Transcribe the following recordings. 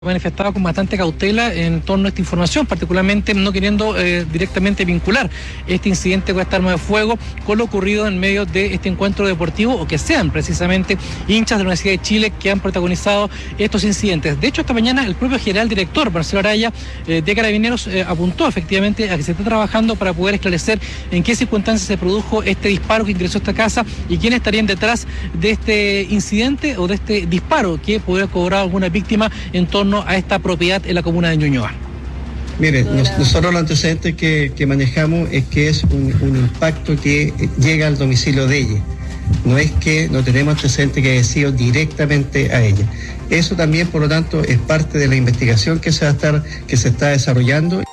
Manifestaba con bastante cautela en torno a esta información, particularmente no queriendo directamente vincular este incidente con esta arma de fuego con lo ocurrido en medio de este encuentro deportivo, o que sean precisamente hinchas de la Universidad de Chile que han protagonizado estos incidentes. De hecho, esta mañana el propio general director, Marcelo Araya, de Carabineros, apuntó efectivamente a que se está trabajando para poder esclarecer en qué circunstancias se produjo este disparo que ingresó a esta casa y quiénes estarían detrás de este incidente o de este disparo que podría cobrar alguna víctima en torno a esta propiedad en la comuna de Ñuñoa. Mire, nosotros los antecedentes que manejamos es que es un impacto que llega al domicilio de ella. No es que no tenemos antecedentes que haya sido directamente a ella. Eso también, por lo tanto, es parte de la investigación que se está desarrollando.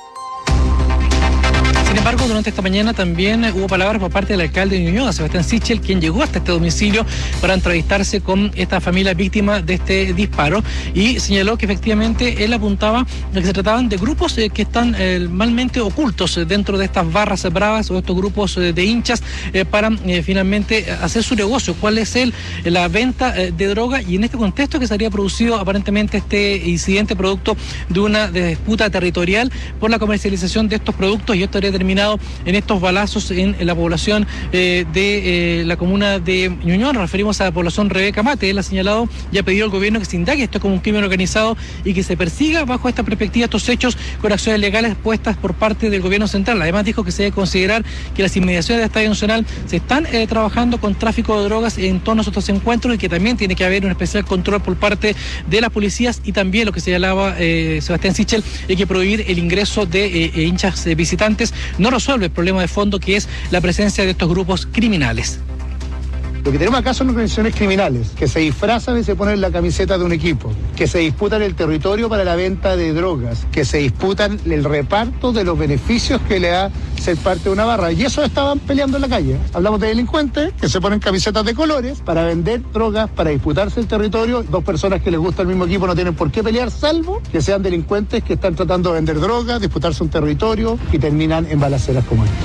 Sin embargo, durante esta mañana también hubo palabras por parte del alcalde de Ñuñoa, Sebastián Sichel, quien llegó hasta este domicilio para entrevistarse con esta familia víctima de este disparo, y señaló que efectivamente él apuntaba a que se trataban de grupos que están malmente ocultos dentro de estas barras bravas o estos grupos de hinchas para finalmente hacer su negocio. ¿Cuál es la venta de droga? Y en este contexto que se habría producido aparentemente este incidente producto de una disputa territorial por la comercialización de estos productos, y esto habría terminado en estos balazos en la población de la comuna de Ñuñoa. Nos referimos a la población Rebeca Mate. Él ha señalado y ha pedido al gobierno que se indague esto como un crimen organizado y que se persiga bajo esta perspectiva estos hechos con acciones legales puestas por parte del gobierno central. Además dijo que se debe considerar que las inmediaciones del Estadio Nacional se están trabajando con tráfico de drogas en torno a estos encuentros, y que también tiene que haber un especial control por parte de las policías, y también lo que señalaba Sebastián Sichel, es que prohibir el ingreso de hinchas visitantes no resuelve el problema de fondo, que es la presencia de estos grupos criminales. Lo que tenemos acá son organizaciones criminales que se disfrazan y se ponen la camiseta de un equipo, que se disputan el territorio para la venta de drogas, que se disputan el reparto de los beneficios que le da ser parte de una barra. Y eso estaban peleando en la calle. Hablamos de delincuentes que se ponen camisetas de colores para vender drogas, para disputarse el territorio. Dos personas que les gusta el mismo equipo no tienen por qué pelear, salvo que sean delincuentes que están tratando de vender drogas, disputarse un territorio y terminan en balaceras como esta.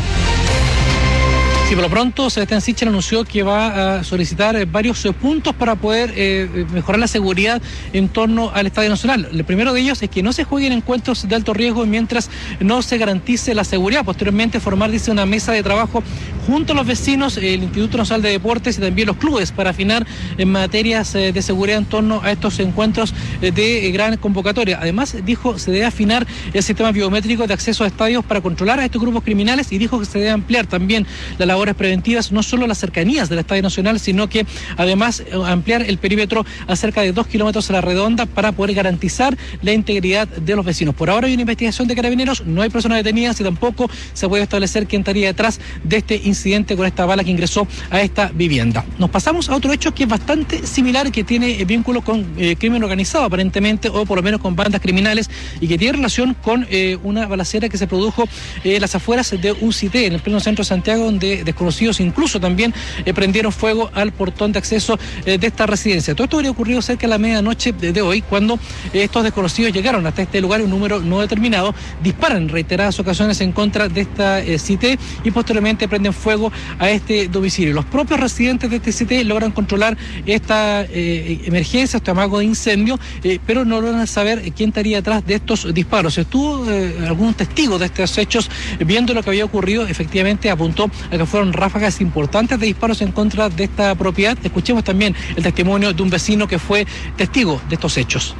Sí, por lo pronto, Sebastián Sichel anunció que va a solicitar varios puntos para poder mejorar la seguridad en torno al Estadio Nacional. El primero de ellos es que no se jueguen encuentros de alto riesgo mientras no se garantice la seguridad. Posteriormente, formar, dice, una mesa de trabajo junto a los vecinos, el Instituto Nacional de Deportes y también los clubes para afinar en materias de seguridad en torno a estos encuentros de gran convocatoria. Además, dijo, se debe afinar el sistema biométrico de acceso a estadios para controlar a estos grupos criminales, y dijo que se debe ampliar también la labores preventivas, no solo las cercanías del Estadio Nacional, sino que además ampliar el perímetro a cerca de 2 kilómetros a la redonda para poder garantizar la integridad de los vecinos. Por ahora hay una investigación de Carabineros, no hay personas detenidas y tampoco se puede establecer quién estaría detrás de este incidente con esta bala que ingresó a esta vivienda. Nos pasamos a otro hecho que es bastante similar, que tiene vínculo con crimen organizado aparentemente, o por lo menos con bandas criminales, y que tiene relación con una balacera que se produjo en las afueras de un CITE en el pleno centro de Santiago, donde desconocidos incluso también prendieron fuego al portón de acceso de esta residencia. Todo esto habría ocurrido cerca de la medianoche de hoy, cuando estos desconocidos llegaron hasta este lugar, un número no determinado, disparan en reiteradas ocasiones en contra de esta CITE y posteriormente prenden fuego a este domicilio. Los propios residentes de este CITE logran controlar esta emergencia, este amago de incendio, pero no logran saber quién estaría detrás de estos disparos. Estuvo algún testigo de estos hechos viendo lo que había ocurrido, efectivamente apuntó a que fueron ráfagas importantes de disparos en contra de esta propiedad. Escuchemos también el testimonio de un vecino que fue testigo de estos hechos.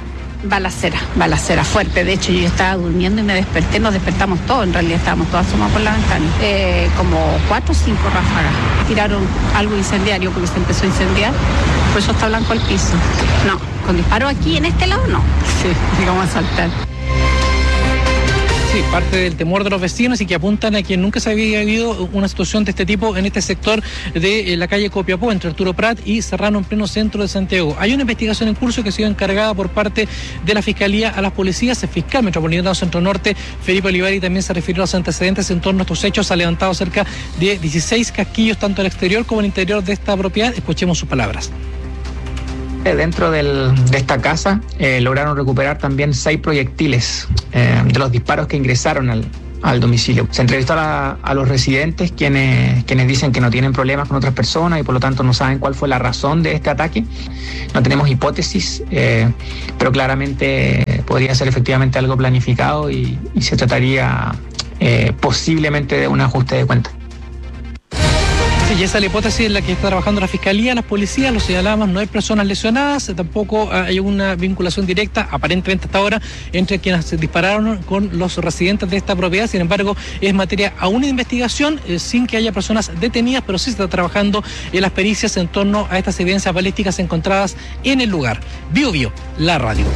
Balacera fuerte. De hecho, yo estaba durmiendo y me desperté, nos despertamos todos, en realidad estábamos todos asomados por la ventana. Como 4 o 5 ráfagas. Tiraron algo incendiario porque se empezó a incendiar, por eso está blanco el piso. No, con disparo aquí en este lado no. Sí, digamos a saltar. Sí, parte del temor de los vecinos, y que apuntan a que nunca se había habido una situación de este tipo en este sector de la calle Copiapó, entre Arturo Prat y Serrano, en pleno centro de Santiago. Hay una investigación en curso que ha sido encargada por parte de la Fiscalía a las policías. El fiscal metropolitano Centro Norte, Felipe Olivari, también se refirió a los antecedentes en torno a estos hechos. Ha levantado cerca de 16 casquillos, tanto al exterior como al interior de esta propiedad. Escuchemos sus palabras. Dentro de esta casa lograron recuperar también 6 proyectiles de los disparos que ingresaron al domicilio. Se entrevistó a los residentes, quienes dicen que no tienen problemas con otras personas y por lo tanto no saben cuál fue la razón de este ataque. No tenemos hipótesis, pero claramente podría ser efectivamente algo planificado y se trataría posiblemente de un ajuste de cuentas. Sí, y esa es la hipótesis en la que está trabajando la Fiscalía, las policías, lo señalábamos, no hay personas lesionadas, tampoco hay una vinculación directa, aparentemente hasta ahora, entre quienes se dispararon con los residentes de esta propiedad. Sin embargo, es materia aún de investigación, sin que haya personas detenidas, pero sí se está trabajando en las pericias en torno a estas evidencias balísticas encontradas en el lugar. Bio Bio, la radio.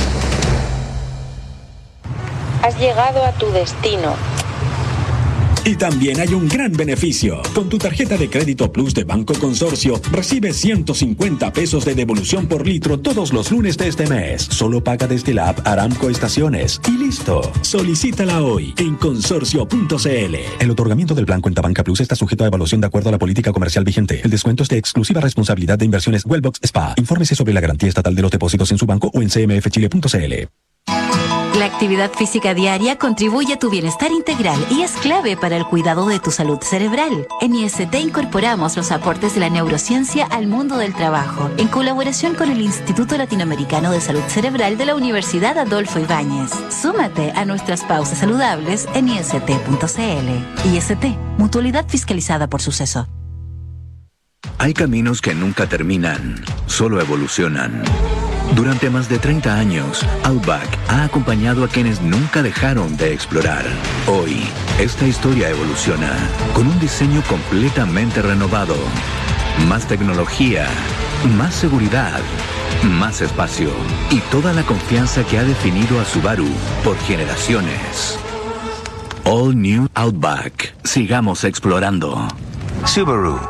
Has llegado a tu destino. Y también hay un gran beneficio. Con tu tarjeta de crédito Plus de Banco Consorcio, recibes 150 pesos de devolución por litro todos los lunes de este mes. Solo paga desde la app Aramco Estaciones. Y listo. Solicítala hoy en consorcio.cl. El otorgamiento del plan Cuenta Banca Plus está sujeto a evaluación de acuerdo a la política comercial vigente. El descuento es de exclusiva responsabilidad de Inversiones Wellbox SPA. Infórmese sobre la garantía estatal de los depósitos en su banco o en cmfchile.cl. La actividad física diaria contribuye a tu bienestar integral y es clave para el cuidado de tu salud cerebral. En IST incorporamos los aportes de la neurociencia al mundo del trabajo, en colaboración con el Instituto Latinoamericano de Salud Cerebral de la Universidad Adolfo Ibáñez. Súmate a nuestras pausas saludables en ist.cl. IST, mutualidad fiscalizada por Suceso. Hay caminos que nunca terminan, solo evolucionan. Durante más de 30 años, Outback ha acompañado a quienes nunca dejaron de explorar. Hoy, esta historia evoluciona con un diseño completamente renovado. Más tecnología, más seguridad, más espacio y toda la confianza que ha definido a Subaru por generaciones. All New Outback. Sigamos explorando. Subaru.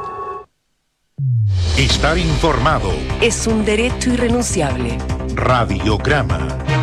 Estar informado es un derecho irrenunciable. Radiograma.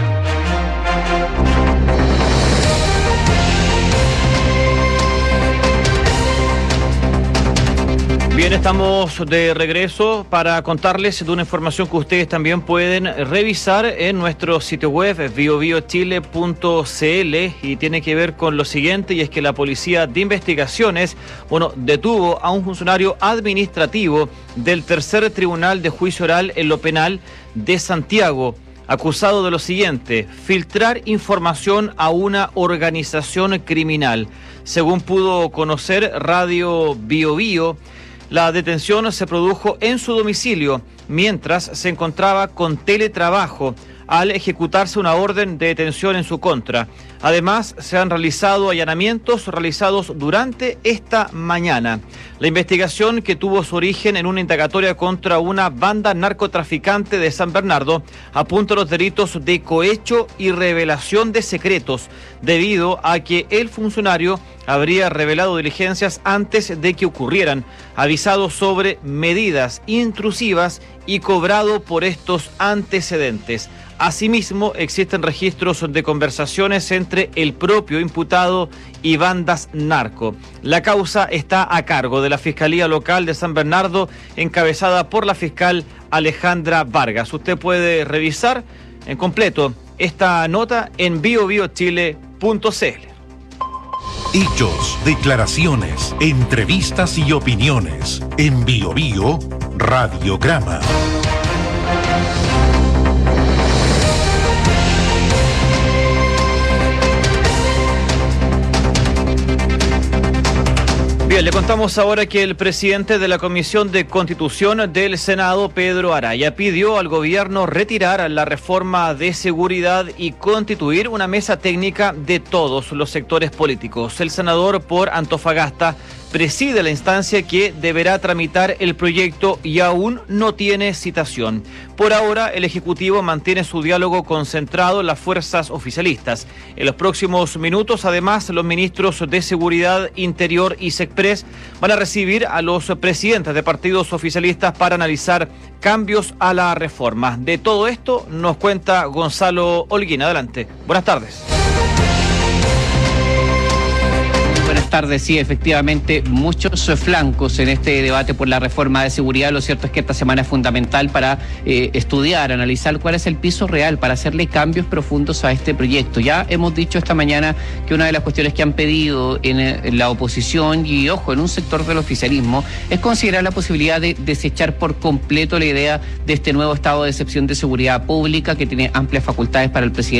Bien, estamos de regreso para contarles de una información que ustedes también pueden revisar en nuestro sitio web biobiochile.cl y tiene que ver con lo siguiente, y es que la Policía de Investigaciones, detuvo a un funcionario administrativo del Tercer Tribunal de Juicio Oral en lo Penal de Santiago, acusado de lo siguiente: filtrar información a una organización criminal. Según pudo conocer Radio Bio Bio, la detención se produjo en su domicilio mientras se encontraba con teletrabajo al ejecutarse una orden de detención en su contra. Además, se han realizado allanamientos realizados durante esta mañana. La investigación, que tuvo su origen en una indagatoria contra una banda narcotraficante de San Bernardo, apunta a los delitos de cohecho y revelación de secretos, debido a que el funcionario habría revelado diligencias antes de que ocurrieran, avisado sobre medidas intrusivas y cobrado por estos antecedentes. Asimismo, existen registros de conversaciones entre el propio imputado y bandas narco. La causa está a cargo de la Fiscalía Local de San Bernardo, encabezada por la fiscal Alejandra Vargas. Usted puede revisar en completo esta nota en biobiochile.cl. Hechos, declaraciones, entrevistas y opiniones. En Bio Bio, Radiograma. Bien, le contamos ahora que el presidente de la Comisión de Constitución del Senado, Pedro Araya, pidió al gobierno retirar la reforma de seguridad y constituir una mesa técnica de todos los sectores políticos. El senador por Antofagasta preside la instancia que deberá tramitar el proyecto y aún no tiene citación. Por ahora, el Ejecutivo mantiene su diálogo concentrado en las fuerzas oficialistas. En los próximos minutos, además, los ministros de Seguridad, Interior y SECPRES van a recibir a los presidentes de partidos oficialistas para analizar cambios a la reforma. De todo esto nos cuenta Gonzalo Holguín. Adelante. Buenas tardes. tardes. Sí, efectivamente, muchos flancos en este debate por la reforma de seguridad. Lo cierto es que esta semana es fundamental para estudiar, analizar cuál es el piso real para hacerle cambios profundos a este proyecto. Ya hemos dicho esta mañana que una de las cuestiones que han pedido en la oposición y, ojo, en un sector del oficialismo, es considerar la posibilidad de desechar por completo la idea de este nuevo estado de excepción de seguridad pública que tiene amplias facultades para el presidente